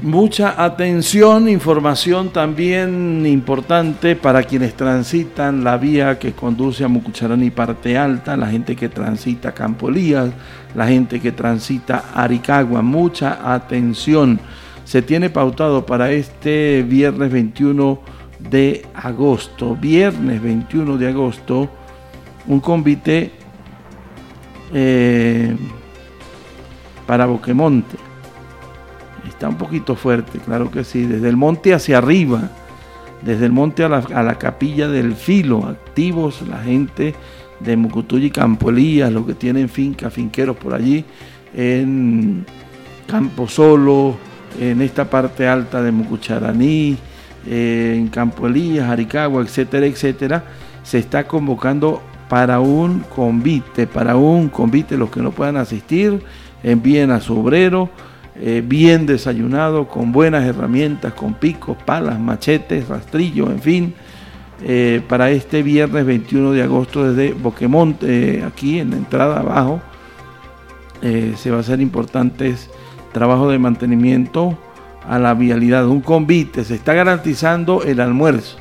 Mucha atención, información también importante para quienes transitan la vía que conduce a Mucucharaní parte alta, la gente que transita Campo Elías, la gente que transita Aricagua. Mucha atención. Se tiene pautado para este viernes 21 de agosto, un convite para Boquemonte. Está un poquito fuerte, claro que sí, desde el monte hacia arriba, desde el monte a la capilla del Filo, activos la gente de Mucutuy y Campo Elías, los que tienen finqueros por allí, en Campo Solo, en esta parte alta de Mucucharaní, en Campo Elías, Aricagua, etcétera, etcétera. Se está convocando para un convite, los que no puedan asistir, envíen a su obrero, bien desayunado, con buenas herramientas, con picos, palas, machetes, rastrillos, en fin, para este viernes 21 de agosto desde Boquemonte, aquí en la entrada abajo, se va a hacer importantes trabajos de mantenimiento a la vialidad, un convite. Se está garantizando el almuerzo,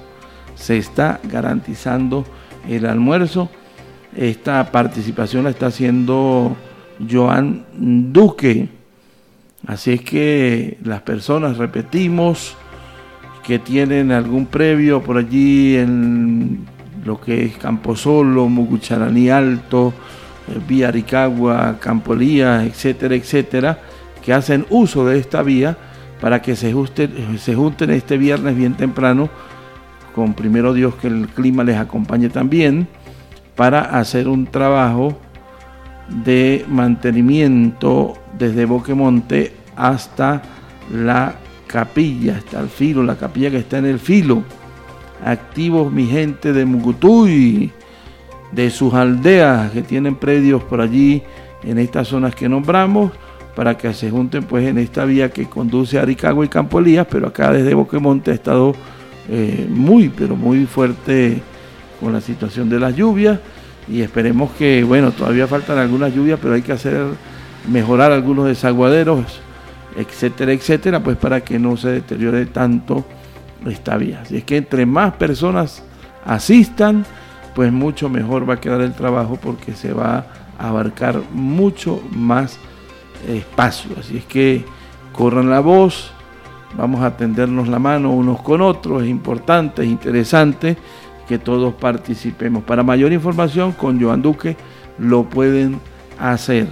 esta participación la está haciendo Joan Duque. Así es que las personas, repetimos, que tienen algún previo por allí en lo que es Camposolo, Mucucharaní Alto, vía Aricagua, Campo Elías, etcétera, etcétera, que hacen uso de esta vía para que se junten este viernes bien temprano, con primero Dios que el clima les acompañe también, para hacer un trabajo de mantenimiento desde Boquemonte hasta la capilla, hasta el Filo, la capilla que está en el Filo. Activos mi gente de Mucutuy, de sus aldeas que tienen predios por allí en estas zonas que nombramos, para que se junten pues en esta vía que conduce a Aricagua y Campo Elías, pero acá desde Boquemonte ha estado muy fuerte con la situación de las lluvias, y esperemos que, bueno, todavía faltan algunas lluvias, pero hay que mejorar algunos desaguaderos, etcétera, etcétera, pues para que no se deteriore tanto esta vía. Así es que entre más personas asistan, pues mucho mejor va a quedar el trabajo, porque se va a abarcar mucho más espacio. Así es que corran la voz, vamos a tendernos la mano unos con otros. Es importante, es interesante que todos participemos. Para mayor información, con Joan Duque lo pueden hacer.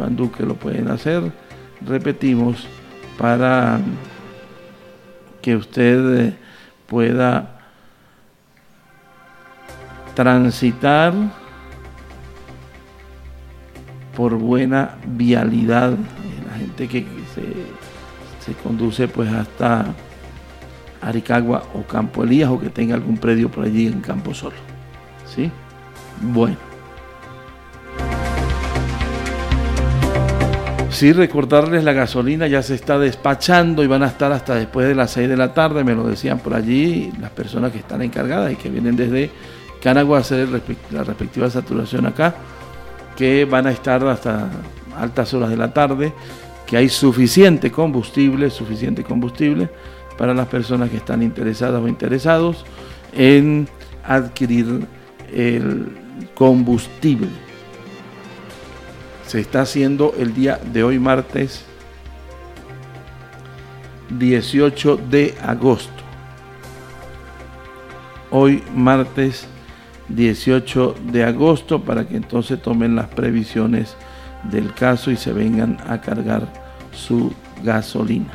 Repetimos, para que usted pueda transitar por buena vialidad, la gente que se conduce pues hasta Aricagua o Campo Elías, o que tenga algún predio por allí en Campo Solo. ¿Sí? Bueno. Sí, recordarles, la gasolina ya se está despachando y van a estar hasta después de las 6 de la tarde, me lo decían por allí las personas que están encargadas y que vienen desde Canagua a hacer la respectiva saturación acá, que van a estar hasta altas horas de la tarde, que hay suficiente combustible para las personas que están interesadas o interesados en adquirir el combustible. Se está haciendo el día de hoy, martes 18 de agosto. Hoy, martes 18 de agosto, para que entonces tomen las previsiones del caso y se vengan a cargar su gasolina.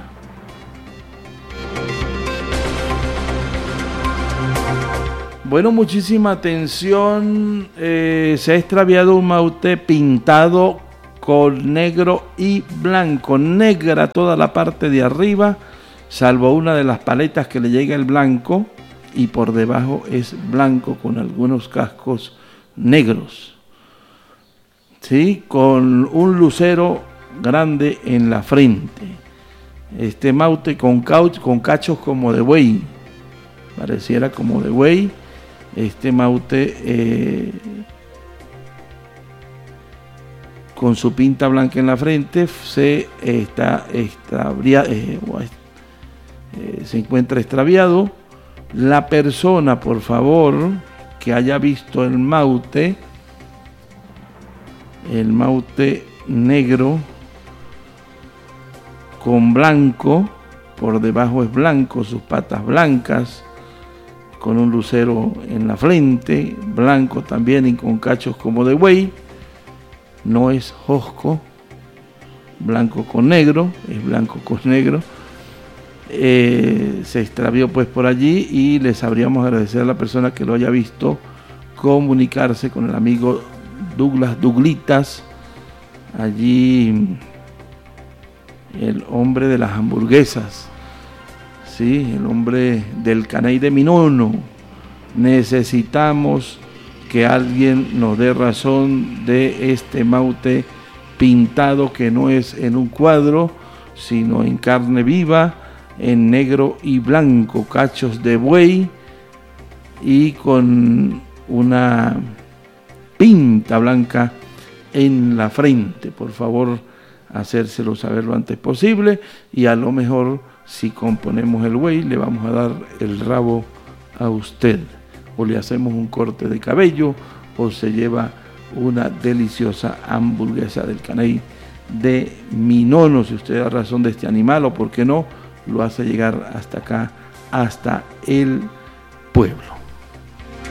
Bueno, muchísima atención. Se ha extraviado un Maute pintado con negro y blanco. Negra toda la parte de arriba, salvo una de las paletas que le llega el blanco, y por debajo es blanco con algunos cascos negros. ¿Sí? Con un lucero grande en la frente. Este Maute con cachos como de buey. Pareciera como de buey. Este Maute con su pinta blanca en la frente se está se encuentra extraviado. La persona, por favor, que haya visto el maute negro con blanco, por debajo es blanco, sus patas blancas, con un lucero en la frente, blanco también y con cachos como de buey, no es hosco, blanco con negro, es blanco con negro. Se extravió pues por allí y les sabríamos agradecer a la persona que lo haya visto comunicarse con el amigo Douglitas, allí el hombre de las hamburguesas, sí, el hombre del Caney de Minono. Necesitamos que alguien nos dé razón de este maute pintado, que no es en un cuadro, sino en carne viva, en negro y blanco, cachos de buey y con una pinta blanca en la frente. Por favor, hacérselo saber lo antes posible, y a lo mejor, si componemos el buey, le vamos a dar el rabo a usted, o le hacemos un corte de cabello, o se lleva una deliciosa hamburguesa del Caney de Minono, si usted da razón de este animal, o por qué no, lo hace llegar hasta acá, hasta el pueblo.